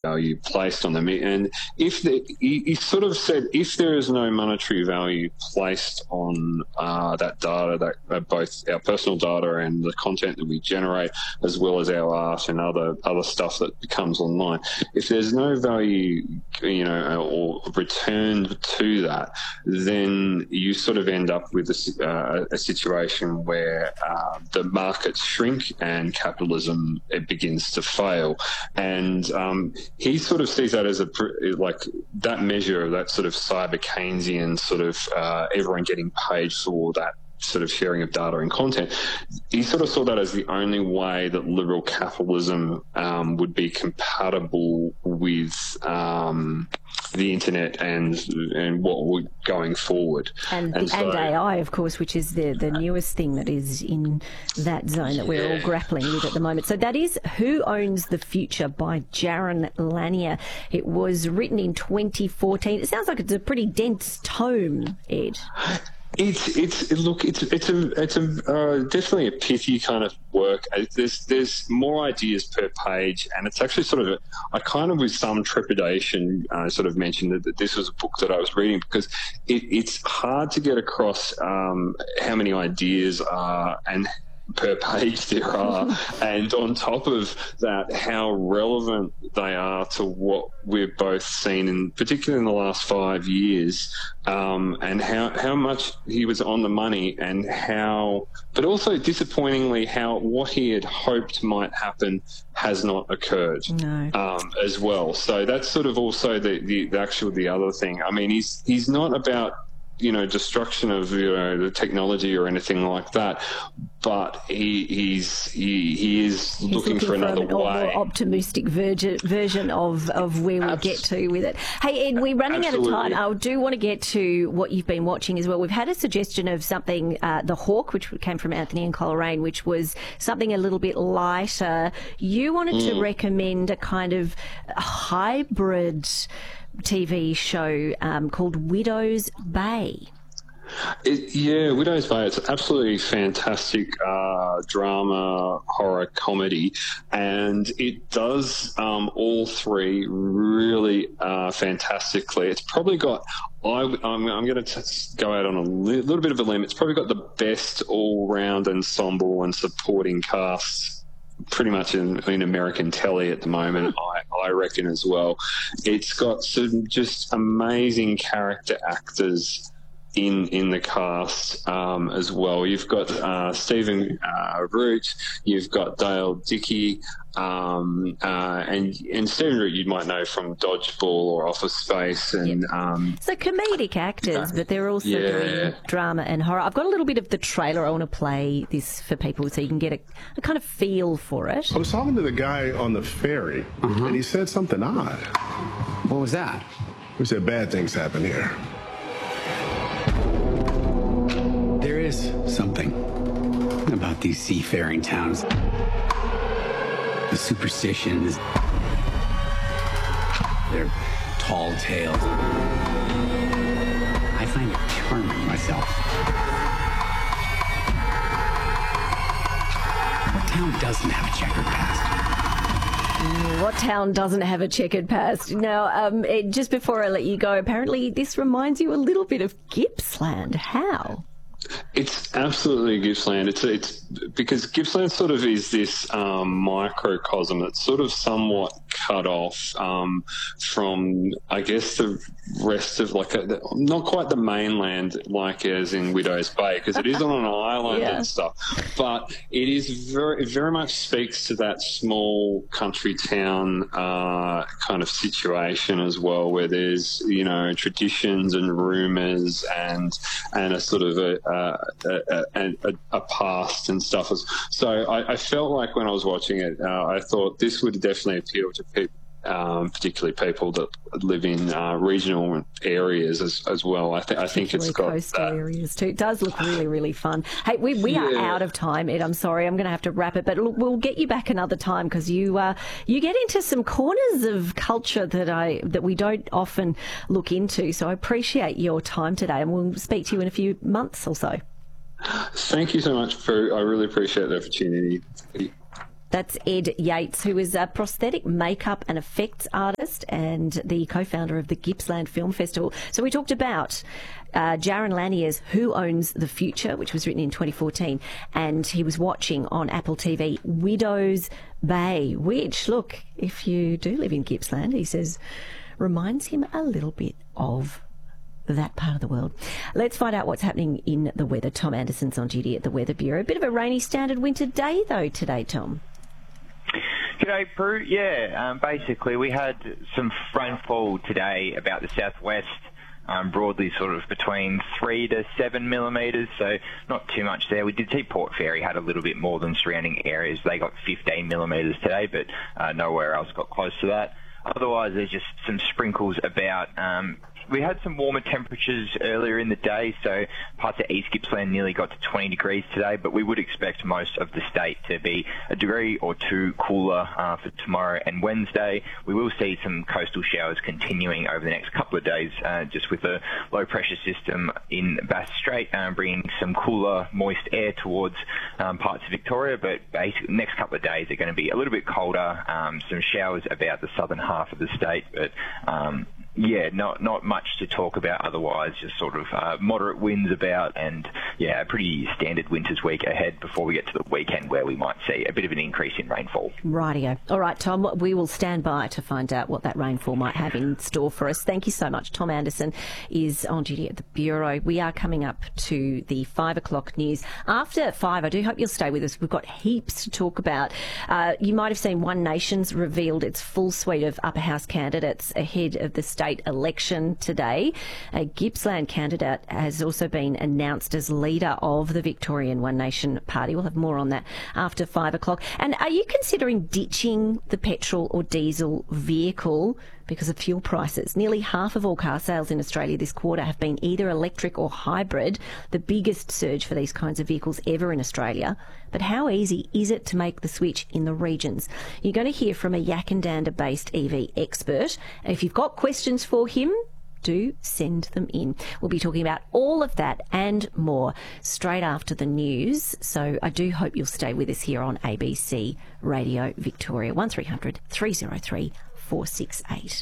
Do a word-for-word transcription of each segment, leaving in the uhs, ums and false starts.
value placed on them. And if the, he, he sort of said if there is no monetary value placed on uh, that data, that uh, both our personal data and the content that we generate, as well as our art and other other stuff that becomes online, if there's no value, you know, or returned to that, then you sort of end up with a, uh, a situation where uh, the markets shrink and capitalism it begins to fail. And um, he sort of sees that as a like that measure, that sort of cyber Keynesian sort of uh, everyone getting paid for that sort of sharing of data and content. He sort of saw that as the only way that liberal capitalism um, would be compatible with um, the internet and and what we're going forward. And, and, so, and A I, of course, which is the, the newest thing that is in that zone that we're yeah. all grappling with at the moment. So that is Who Owns the Future by Jaron Lanier. It was written in twenty fourteen. It sounds like it's a pretty dense tome, Ed. It's it's look it's it's a it's a uh, definitely a pithy kind of work. There's there's more ideas per page, and it's actually sort of a, I kind of with some trepidation uh, sort of mentioned that, that this was a book that I was reading because it, it's hard to get across um, how many ideas are and per page there are, and on top of that, how relevant they are to what we've both seen, in particularly in the last five years, um, and how how much he was on the money, and how, but also disappointingly, how what he had hoped might happen has not occurred no. um, as well. So that's sort of also the, the the actual the other thing. I mean, he's he's not about, you know, destruction of, you know, the technology or anything like that, but he he's he, he is he's looking, looking for another for a way, more optimistic version version of of where we Abs- get to with it. Hey Ed, we're running Absolutely. out of time. I do want to get to what you've been watching as well. We've had a suggestion of something, uh, The Hawk, which came from Anthony and Coleraine, which was something a little bit lighter. You wanted mm. to recommend a kind of hybrid T V show um, called Widow's Bay. It, yeah, Widow's Bay. It's absolutely fantastic uh, drama, horror, comedy, and it does um, all three really uh, fantastically. It's probably got, I, I'm, I'm going to go out on a li- little bit of a limb. It's probably got the best all-round ensemble and supporting casts pretty much in, in American telly at the moment, I, I reckon as well. It's got some just amazing character actors in in the cast um, as well. You've got uh, Stephen uh, Root, you've got Dale Dickey, um, uh, and and Stephen Root you might know from Dodgeball or Office Space, and yep. um, so comedic actors, uh, but they're also yeah. doing drama and horror. I've got a little bit of the trailer. I want to play this for people so you can get a, a kind of feel for it. I was talking to the guy on the ferry, uh-huh. and he said something odd. What was that? He said bad things happen here. There is something about these seafaring towns. The superstitions, their tall tales. I find it charming myself. What town doesn't have a checkered past? What town doesn't have a checkered past? Now, um, it, just before I let you go, apparently this reminds you a little bit of Gippsland. How? It's absolutely Gippsland. It's it's because Gippsland sort of is this um, microcosm that's sort of somewhat cut off um, from, I guess, the rest of like a, not quite the mainland like as in Widow's Bay, because it is on an island yeah. and stuff, but it is very it very much speaks to that small country town uh, kind of situation as well, where there's, you know, traditions and rumours and and a sort of a Uh, a, a, a, a past and stuff. So I, I felt like when I was watching it, uh, I thought this would definitely appeal to people, um, particularly people that live in uh, regional areas as, as well. I, th- I think it's got coastal that. areas too. It does look really, really fun. Hey, we, we yeah. are out of time, Ed. I'm sorry. I'm going to have to wrap it, but look, we'll get you back another time because you uh, you get into some corners of culture that I that we don't often look into. So I appreciate your time today, and we'll speak to you in a few months or so. Thank you so much for. I really appreciate the opportunity. That's Ed Yates, who is a prosthetic makeup and effects artist and the co-founder of the Gippsland Film Festival. So we talked about uh, Jaron Lanier's Who Owns the Future, which was written in twenty fourteen, and he was watching on Apple T V Widow's Bay, which, look, if you do live in Gippsland, he says, reminds him a little bit of that part of the world. Let's find out what's happening in the weather. Tom Anderson's on duty at the Weather Bureau. A bit of a rainy standard winter day, though, today, Tom. G'day, Prue. Yeah, um, basically we had some rainfall today about the southwest, um, broadly sort of between three to seven millimetres, so not too much there. We did see Port Fairy had a little bit more than surrounding areas. They got fifteen millimetres today, but uh, nowhere else got close to that. Otherwise, there's just some sprinkles about. Um, we had some warmer temperatures earlier in the day, so parts of East Gippsland nearly got to twenty degrees today, but we would expect most of the state to be a degree or two cooler uh, for tomorrow and Wednesday. We will see some coastal showers continuing over the next couple of days, uh, just with a low pressure system in Bass Strait, um, bringing some cooler, moist air towards um, parts of Victoria, but basically next couple of days are going to be a little bit colder, um, some showers about the southern half of the state, but um, yeah, not not much to talk about otherwise, just sort of uh, moderate winds about and, yeah, a pretty standard winter's week ahead before we get to the weekend where we might see a bit of an increase in rainfall. Rightio. All right, Tom, we will stand by to find out what that rainfall might have in store for us. Thank you so much. Tom Anderson is on duty at the Bureau. We are coming up to the five o'clock news. After five, I do hope you'll stay with us. We've got heaps to talk about. Uh, you might have seen One Nation's revealed its full suite of upper house candidates ahead of the state election today. A Gippsland candidate has also been announced as leader of the Victorian One Nation Party. We'll have more on that after five o'clock. And are you considering ditching the petrol or diesel vehicle because of fuel prices? Nearly half of all car sales in Australia this quarter have been either electric or hybrid, the biggest surge for these kinds of vehicles ever in Australia. But how easy is it to make the switch in the regions? You're going to hear from a Yakandanda-based E V expert. If you've got questions for him, do send them in. We'll be talking about all of that and more straight after the news. So I do hope you'll stay with us here on A B C Radio Victoria. one three hundred three oh three four six eight.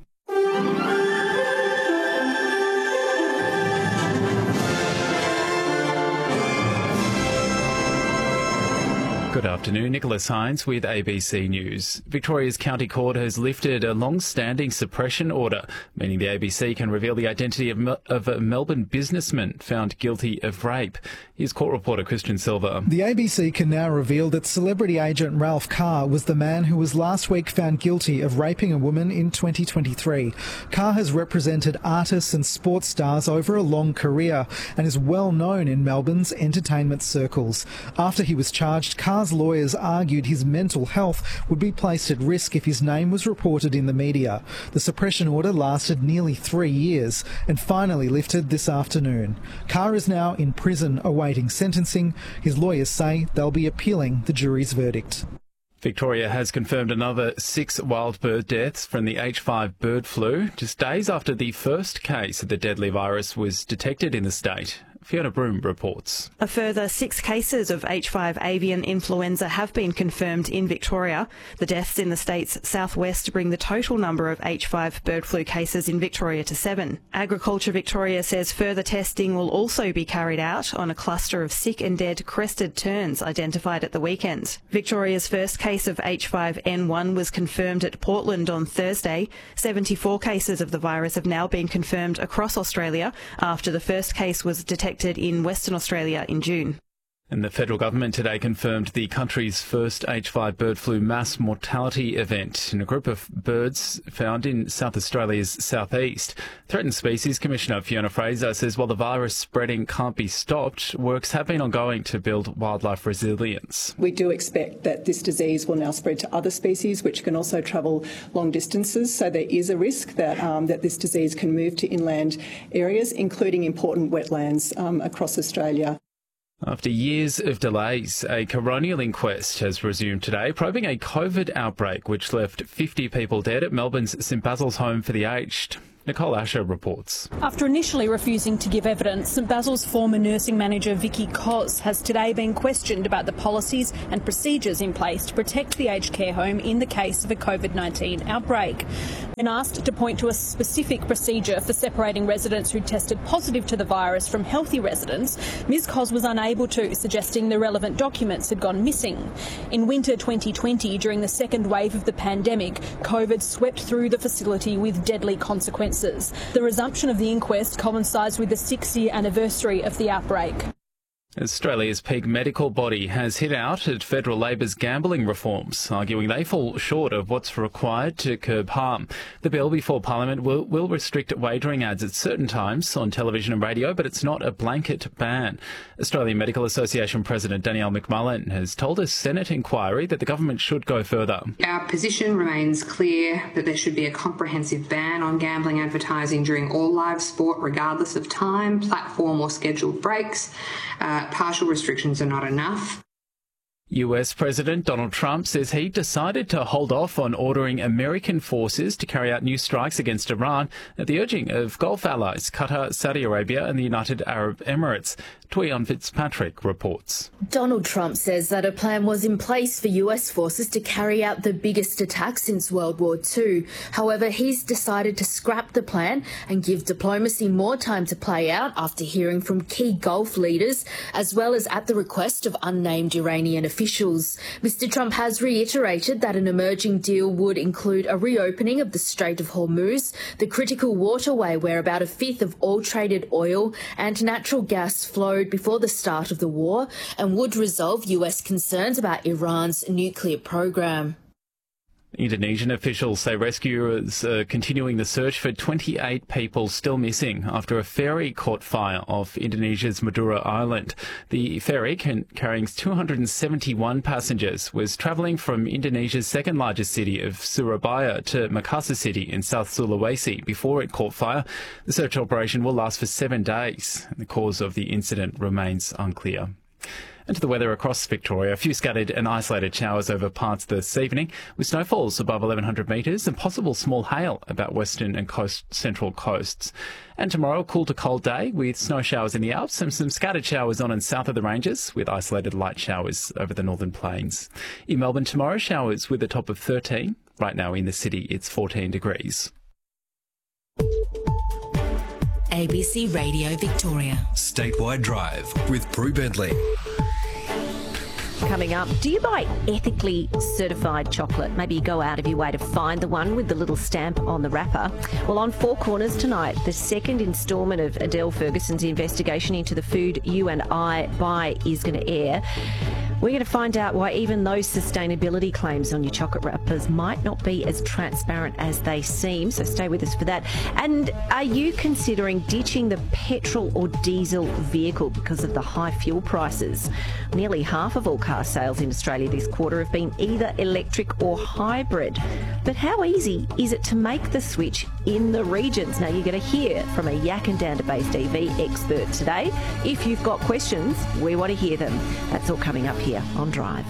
Good afternoon, Nicholas Hines with A B C News. Victoria's County Court has lifted a long-standing suppression order, meaning the A B C can reveal the identity of, Mel- of a Melbourne businessman found guilty of rape. Here's court reporter Christian Silver. The A B C can now reveal that celebrity agent Ralph Carr was the man who was last week found guilty of raping a woman in twenty twenty-three. Carr has represented artists and sports stars over a long career and is well known in Melbourne's entertainment circles. After he was charged, Carr's lawyers argued his mental health would be placed at risk if his name was reported in the media. The suppression order lasted nearly three years and finally lifted this afternoon. Carr is now in prison awaiting sentencing. His lawyers say they'll be appealing the jury's verdict. Victoria has confirmed another six wild bird deaths from the H five bird flu, just days after the first case of the deadly virus was detected in the state. Fiona Broom reports. A further six cases of H five avian influenza have been confirmed in Victoria. The deaths in the state's southwest bring the total number of H five bird flu cases in Victoria to seven. Agriculture Victoria says further testing will also be carried out on a cluster of sick and dead crested terns identified at the weekend. Victoria's first case of H five N one was confirmed at Portland on Thursday. seventy-four cases of the virus have now been confirmed across Australia after the first case was detected in Western Australia in June. And the federal government today confirmed the country's first H five bird flu mass mortality event in a group of birds found in South Australia's southeast. Threatened Species Commissioner Fiona Fraser says while the virus spreading can't be stopped, works have been ongoing to build wildlife resilience. We do expect that this disease will now spread to other species which can also travel long distances, so there is a risk that, um, that this disease can move to inland areas, including important wetlands um, across Australia. After years of delays, a coronial inquest has resumed today, probing a COVID outbreak which left fifty people dead at Melbourne's St Basil's Home for the Aged. Nicole Asher reports. After initially refusing to give evidence, St Basil's former nursing manager Vicky Cos has today been questioned about the policies and procedures in place to protect the aged care home in the case of a COVID nineteen outbreak. When asked to point to a specific procedure for separating residents who tested positive to the virus from healthy residents, Ms Cos was unable to, suggesting the relevant documents had gone missing. In winter twenty twenty, during the second wave of the pandemic, COVID swept through the facility with deadly consequences. The resumption of the inquest coincides with the six-year anniversary of the outbreak. Australia's peak medical body has hit out at federal Labor's gambling reforms, arguing they fall short of what's required to curb harm. The bill before Parliament will, will restrict wagering ads at certain times on television and radio, but it's not a blanket ban. Australian Medical Association President Danielle McMullen has told a Senate inquiry that the government should go further. Our position remains clear that there should be a comprehensive ban on gambling advertising during all live sport, regardless of time, platform or scheduled breaks. Uh, partial restrictions are not enough. U S President Donald Trump says he decided to hold off on ordering American forces to carry out new strikes against Iran at the urging of Gulf allies Qatar, Saudi Arabia and the United Arab Emirates. Tuion Fitzpatrick reports. Donald Trump says that a plan was in place for U S forces to carry out the biggest attack since World War Two. However, he's decided to scrap the plan and give diplomacy more time to play out after hearing from key Gulf leaders, as well as at the request of unnamed Iranian officials. Mister Trump has reiterated that an emerging deal would include a reopening of the Strait of Hormuz, the critical waterway where about a fifth of all traded oil and natural gas flowed before the start of the war, and would resolve U S concerns about Iran's nuclear program. Indonesian officials say rescuers are continuing the search for twenty-eight people still missing after a ferry caught fire off Indonesia's Madura Island. The ferry, carrying two hundred seventy-one passengers, was travelling from Indonesia's second largest city of Surabaya to Makassar city in South Sulawesi before it caught fire. The search operation will last for seven days. The cause of the incident remains unclear. And to the weather across Victoria, a few scattered and isolated showers over parts this evening, with snowfalls above eleven hundred metres and possible small hail about western and coast central coasts. And tomorrow, a cool to cold day with snow showers in the Alps and some scattered showers on and south of the ranges, with isolated light showers over the northern plains. In Melbourne tomorrow, showers with a top of thirteen. Right now in the city, it's fourteen degrees. A B C Radio Victoria. Statewide Drive with Prue Bentley. Coming up, do you buy ethically certified chocolate? Maybe you go out of your way to find the one with the little stamp on the wrapper. Well, on Four Corners tonight, the second instalment of Adele Ferguson's investigation into the food you and I buy is going to air. We're going to find out why even those sustainability claims on your chocolate wrappers might not be as transparent as they seem, so stay with us for that. And are you considering ditching the petrol or diesel vehicle because of the high fuel prices? Nearly half of all car sales in Australia this quarter have been either electric or hybrid. But how easy is it to make the switch in the regions? Now, you're going to hear from a Yackandandah-based E V expert today. If you've got questions, we want to hear them. That's all coming up here on Drive.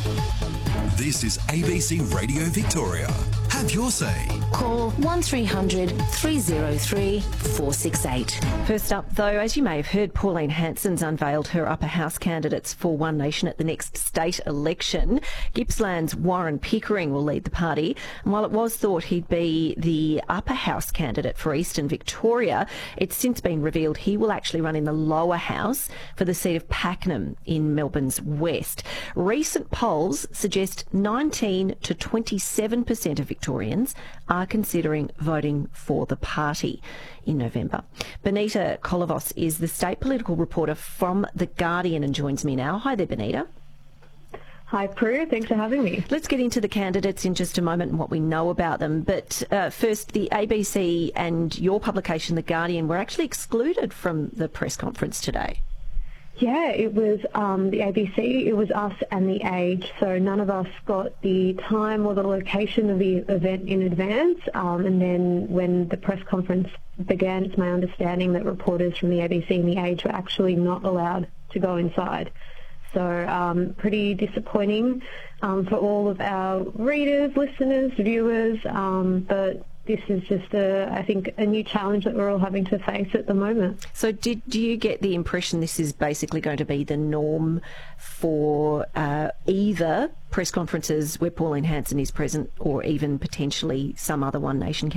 This is A B C Radio Victoria. Have your say. Call one three hundred three oh three four six eight. First up, though, as you may have heard, Pauline Hanson's unveiled her upper house candidates for One Nation at the next state election. Gippsland's Warren Pickering will lead the party. And while it was thought he'd be the upper house candidate for Eastern Victoria, it's since been revealed he will actually run in the lower house for the seat of Pakenham in Melbourne's west. Recent polls suggest nineteen to twenty-seven percent of Victorians are considering voting for the party in November. Benita Kolovos is the state political reporter from The Guardian and joins me now. Hi there, Benita. Hi, Prue. Thanks for having me. Let's get into the candidates in just a moment and what we know about them. But uh, first, the A B C and your publication, The Guardian, were actually excluded from the press conference today. Yeah, it was um, the A B C, it was us and The Age, so none of us got the time or the location of the event in advance, um, and then when the press conference began, it's my understanding that reporters from the A B C and The Age were actually not allowed to go inside. So um, pretty disappointing um, for all of our readers, listeners, viewers, um, but this is just, a, I think, a new challenge that we're all having to face at the moment. So did do you get the impression this is basically going to be the norm for uh, either press conferences where Pauline Hanson is present or even potentially some other One Nation